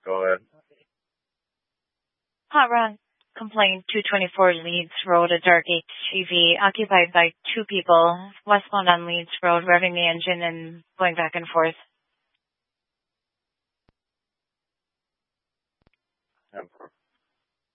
Go ahead. Hot run. Complaint 224 Leeds Road, a dark HGV occupied by two people, westbound on Leeds Road, revving the engine and going back and forth. 10-4.